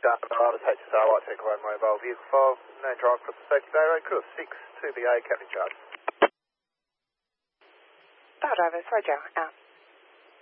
Down the Artis HSR, White Take Away Mobile, Vehicle 5, no drive across the safety bay road, course 6, 2BA, Captain Charge. Star Drivers, Roger, out.